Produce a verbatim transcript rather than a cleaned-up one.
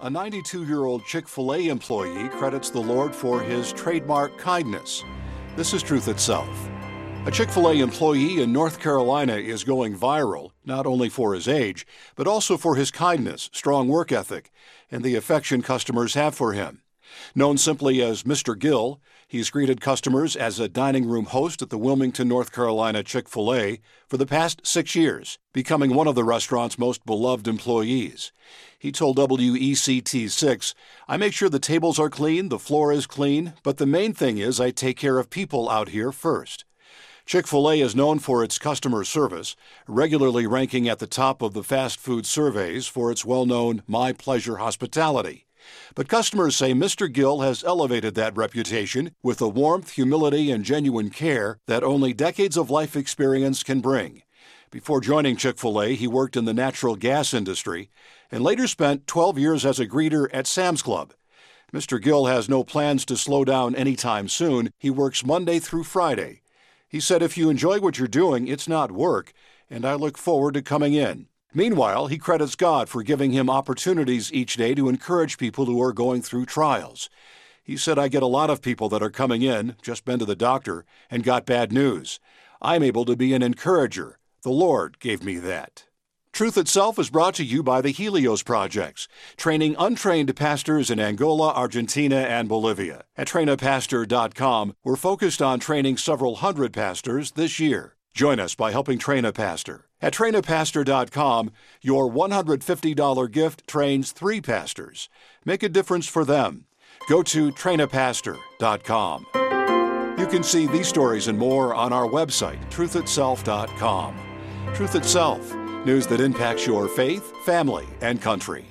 A ninety-two-year-old Chick-fil-A employee credits the Lord for his trademark kindness. This is Truth Itself. A Chick-fil-A employee in North Carolina is going viral, not only for his age, but also for his kindness, strong work ethic, and the affection customers have for him. Known simply as Mister Gill, he's greeted customers as a dining room host at the Wilmington, North Carolina Chick-fil-A for the past six years, becoming one of the restaurant's most beloved employees. He told W E C T six, "I make sure the tables are clean, the floor is clean, but the main thing is I take care of people out here first." Chick-fil-A is known for its customer service, regularly ranking at the top of the fast food surveys for its well-known My Pleasure hospitality. But customers say Mister Gill has elevated that reputation with the warmth, humility, and genuine care that only decades of life experience can bring. Before joining Chick-fil-A, he worked in the natural gas industry and later spent twelve years as a greeter at Sam's Club. Mister Gill has no plans to slow down anytime soon. He works Monday through Friday. He said, "If you enjoy what you're doing, it's not work, and I look forward to coming in." Meanwhile, he credits God for giving him opportunities each day to encourage people who are going through trials. He said, "I get a lot of people that are coming in, just been to the doctor, and got bad news. I'm able to be an encourager. The Lord gave me that." Truth Itself is brought to you by the Helios Projects, training untrained pastors in Angola, Argentina, and Bolivia. At train a pastor dot com, we're focused on training several hundred pastors this year. Join us by helping train a pastor. At train a pastor dot com, your one hundred fifty dollars gift trains three pastors. Make a difference for them. Go to train a pastor dot com. You can see these stories and more on our website, truth itself dot com. Truth Itself, news that impacts your faith, family, and country.